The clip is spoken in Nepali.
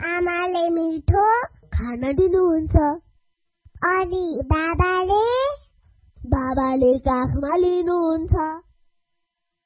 आमाले मिठो खान दिनुहुन्छ। अनि बाबाले काखमा लिनुहुन्छ।